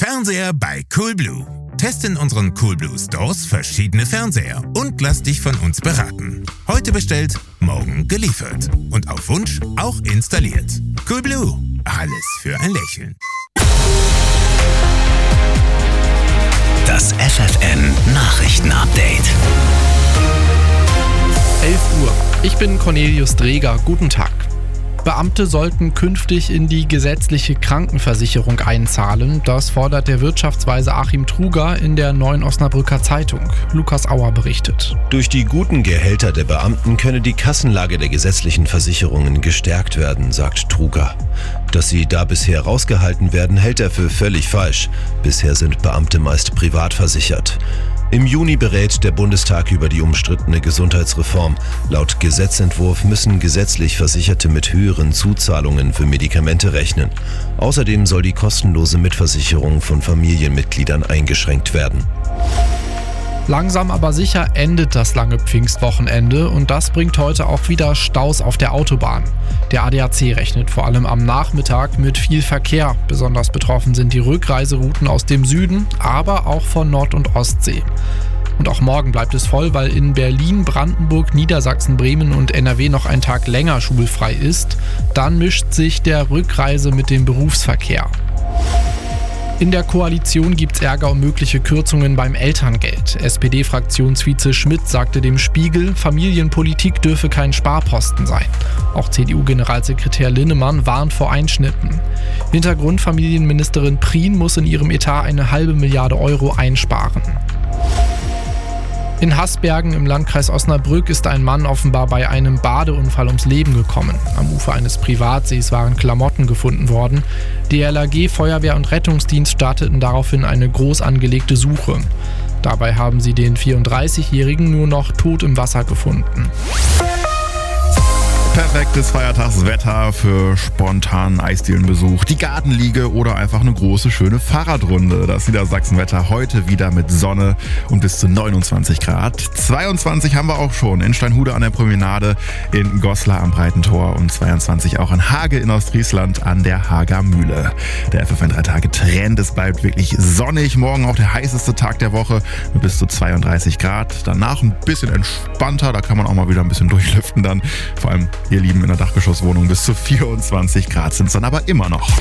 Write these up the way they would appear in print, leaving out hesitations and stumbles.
Fernseher bei Coolblue. Teste in unseren Coolblue Stores verschiedene Fernseher und lass dich von uns beraten. Heute bestellt, morgen geliefert. Und auf Wunsch auch installiert. Coolblue. Alles für ein Lächeln. Das FFN-Nachrichten-Update. 11 Uhr. Ich bin Cornelius Dreger. Guten Tag. Beamte sollten künftig in die gesetzliche Krankenversicherung einzahlen. Das fordert der Wirtschaftsweise Achim Truger in der Neuen Osnabrücker Zeitung. Lukas Auer berichtet. Durch die guten Gehälter der Beamten könne die Kassenlage der gesetzlichen Versicherungen gestärkt werden, sagt Truger. Dass sie da bisher rausgehalten werden, hält er für völlig falsch. Bisher sind Beamte meist privat versichert. Im Juni berät der Bundestag über die umstrittene Gesundheitsreform. Laut Gesetzentwurf müssen gesetzlich Versicherte mit höheren Zuzahlungen für Medikamente rechnen. Außerdem soll die kostenlose Mitversicherung von Familienmitgliedern eingeschränkt werden. Langsam aber sicher endet das lange Pfingstwochenende und das bringt heute auch wieder Staus auf der Autobahn. Der ADAC rechnet vor allem am Nachmittag mit viel Verkehr. Besonders betroffen sind die Rückreiserouten aus dem Süden, aber auch von Nord- und Ostsee. Und auch morgen bleibt es voll, weil in Berlin, Brandenburg, Niedersachsen, Bremen und NRW noch ein Tag länger schulfrei ist. Dann mischt sich der Rückreise mit dem Berufsverkehr. In der Koalition gibt's Ärger um mögliche Kürzungen beim Elterngeld. SPD-Fraktionsvize Schmidt sagte dem Spiegel, Familienpolitik dürfe kein Sparposten sein. Auch CDU-Generalsekretär Linnemann warnt vor Einschnitten. Hintergrund: Familienministerin Prien muss in ihrem Etat eine halbe Milliarde Euro einsparen. In Hasbergen im Landkreis Osnabrück ist ein Mann offenbar bei einem Badeunfall ums Leben gekommen. Am Ufer eines Privatsees waren Klamotten gefunden worden. DLRG, Feuerwehr und Rettungsdienst starteten daraufhin eine groß angelegte Suche. Dabei haben sie den 34-Jährigen nur noch tot im Wasser gefunden. Perfektes Feiertagswetter für spontanen Eisdielenbesuch, die Gartenliege oder einfach eine große, schöne Fahrradrunde. Das Niedersachsenwetter heute wieder mit Sonne und bis zu 29 Grad. 22 haben wir auch schon in Steinhude an der Promenade, in Goslar am Breitentor und 22 auch in Hage in Ostfriesland an der Hager Mühle. Der FFN 3 Tage Trend, es bleibt wirklich sonnig. Morgen auch der heißeste Tag der Woche mit bis zu 32 Grad. Danach ein bisschen entspannter, da kann man auch mal wieder ein bisschen durchlüften dann. Vor allem ihr Lieben in der Dachgeschosswohnung bis zu 24 Grad sind es dann aber immer noch.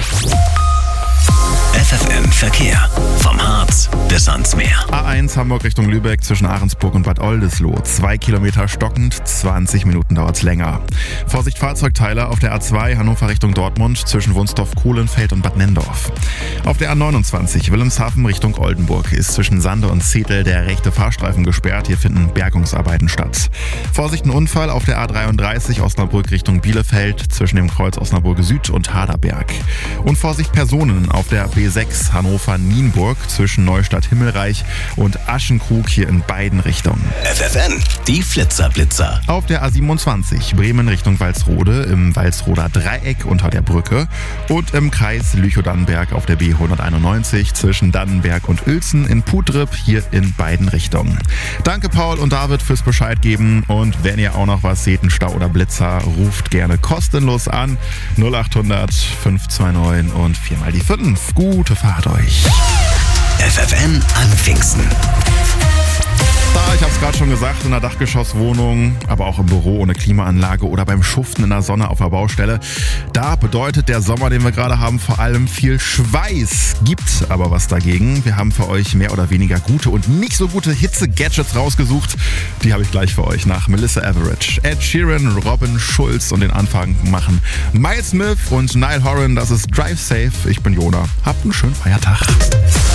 FFN Verkehr. Vom Harz bis ans Meer. A1 Hamburg Richtung Lübeck zwischen Ahrensburg und Bad Oldesloe. 2 Kilometer stockend, 20 Minuten dauert's länger. Vorsicht Fahrzeugteile auf der A2 Hannover Richtung Dortmund zwischen Wunstorf-Kohlenfeld und Bad Nendorf. Auf der A29 Wilhelmshaven Richtung Oldenburg ist zwischen Sande und Zetel der rechte Fahrstreifen gesperrt. Hier finden Bergungsarbeiten statt. Vorsicht, ein Unfall auf der A33 Osnabrück Richtung Bielefeld zwischen dem Kreuz Osnabrück Süd und Haderberg. Und Vorsicht Personen auf der B6 Hannover-Nienburg zwischen Neustadt-Himmelreich und Aschenkrug hier in beiden Richtungen. FFN, die Flitzerblitzer. Auf der A27 Bremen Richtung Walsrode im Walsroder Dreieck unter der Brücke und im Kreis Lüchow-Dannenberg auf der B191 zwischen Dannenberg und Uelzen in Putrip hier in beiden Richtungen. Danke Paul und David fürs Bescheid geben und wenn ihr auch noch was seht, einen Stau oder Blitzer, ruft gerne kostenlos an 0800 529 und 4 mal die 5. Gute Fahrt euch. FFN an Pfingsten. Ich habe es gerade schon gesagt, in der Dachgeschosswohnung, aber auch im Büro ohne Klimaanlage oder beim Schuften in der Sonne auf der Baustelle. Da bedeutet der Sommer, den wir gerade haben, vor allem viel Schweiß. Gibt aber was dagegen. Wir haben für euch mehr oder weniger gute und nicht so gute Hitze-Gadgets rausgesucht. Die habe ich gleich für euch nach Melissa Etheridge, Ed Sheeran, Robin Schulz und den Anfang machen Miles Smith und Niall Horan. Das ist Drive Safe. Ich bin Jona. Habt einen schönen Feiertag.